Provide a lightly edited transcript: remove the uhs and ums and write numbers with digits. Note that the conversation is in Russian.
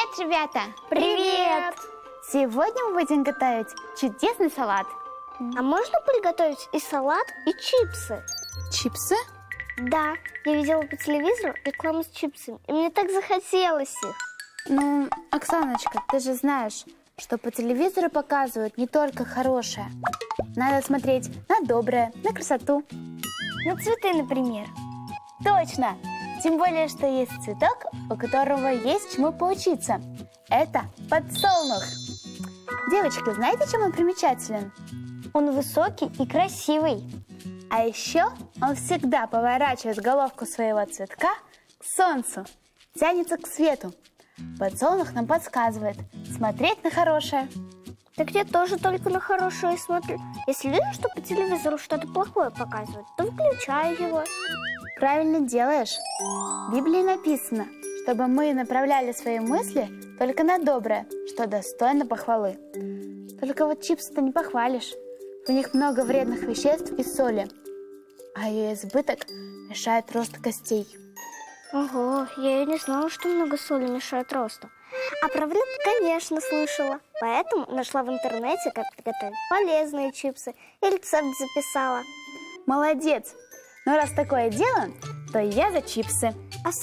Привет, ребята! Привет! Сегодня мы будем готовить чудесный салат. А можно приготовить и салат, и чипсы? Чипсы? Да, я видела по телевизору рекламу с чипсами, и мне так захотелось их. Ну, Оксаночка, ты же знаешь, что по телевизору показывают не только хорошее. Надо смотреть на доброе, на красоту. На цветы, например. Точно! Тем более, что есть цветок, у которого есть чему поучиться. Это подсолнух. Девочки, знаете, чем он примечателен? Он высокий и красивый. А еще он всегда поворачивает головку своего цветка к солнцу, тянется к свету. Подсолнух нам подсказывает смотреть на хорошее. Так я тоже только на хорошее смотрю. Если вижу, что по телевизору что-то плохое показывают, то выключаю его. Правильно делаешь. В Библии написано, чтобы мы направляли свои мысли только на доброе, что достойно похвалы. Только вот чипсы-то не похвалишь. В них много вредных веществ и соли, а ее избыток мешает росту костей. Ого, я и не знала, что много соли мешает росту. А про вред, конечно, слышала. Поэтому нашла в интернете, как приготовить полезные чипсы, и рецепт записала. Молодец! Но раз такое дело, то я за чипсы.